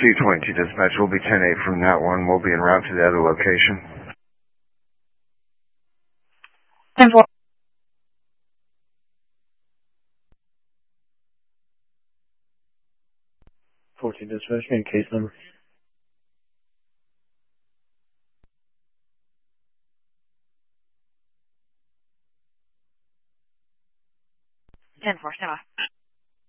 222 dispatch, we'll be 10-8 from that one. We'll be en route to the other location. 10-4. 14 dispatch, and case number. 10-4, stand by.